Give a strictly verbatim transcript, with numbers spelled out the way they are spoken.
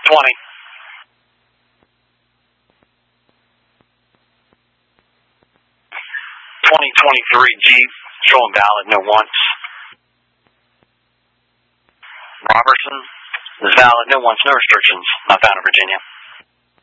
twenty. twenty twenty-three Jeep, showing valid, no once. Robertson is valid, no once, no restrictions, not found in Virginia.